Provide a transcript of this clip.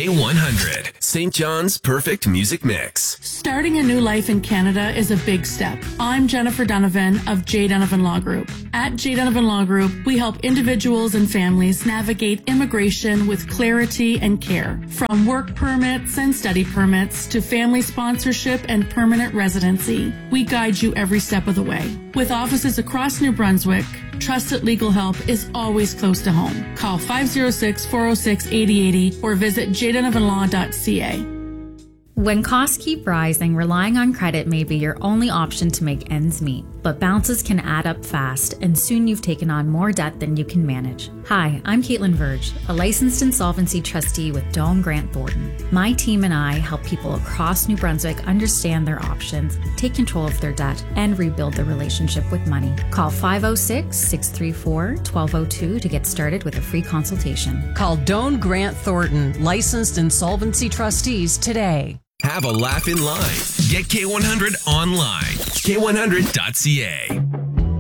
K100, St. John's perfect music mix. Starting a new life in Canada is a big step. I'm Jennifer Donovan of J. Donovan Law Group. At J. Donovan Law Group, we help individuals and families navigate immigration with clarity and care. From work permits and study permits to family sponsorship and permanent residency, we guide you every step of the way. With offices across New Brunswick, trusted legal help is always close to home. Call 506-406-8080 or visit jadonovanlaw.ca. When costs keep rising, relying on credit may be your only option to make ends meet. But bounces can add up fast, and soon you've taken on more debt than you can manage. Hi, I'm Caitlin Verge, a licensed insolvency trustee with Doane Grant Thornton. My team and I help people across New Brunswick understand their options, take control of their debt, and rebuild their relationship with money. Call 506-634-1202 to get started with a free consultation. Call Doane Grant Thornton, licensed insolvency trustees today. Have a laugh in line. Get K100 online. K100.ca.